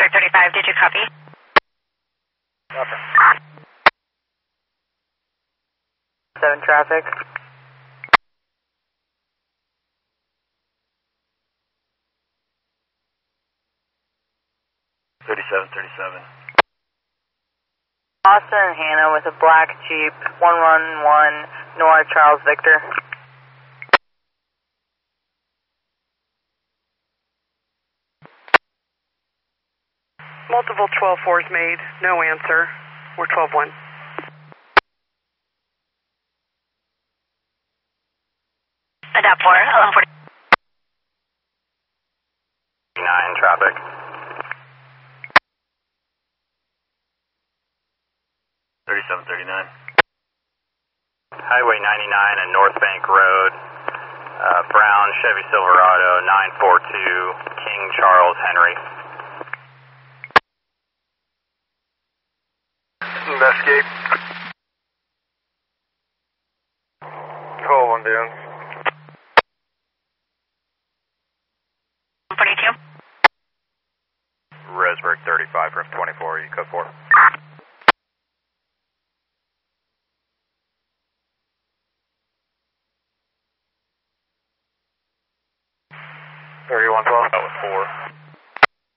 Resberg 35, did you copy? Copy. 7 traffic. Austin and Hannah with a black Jeep, 111 Nora Charles Victor. Multiple 12-4s made, no answer. We're 12-1. Adapt 4, 1140. 9 traffic. Highway 99 and North Bank Road, Brown Chevy Silverado 942 King Charles Henry. Investigate. Hold on, dude. 42. Resberg 35 from 24, you code 4. 3112. That was 4.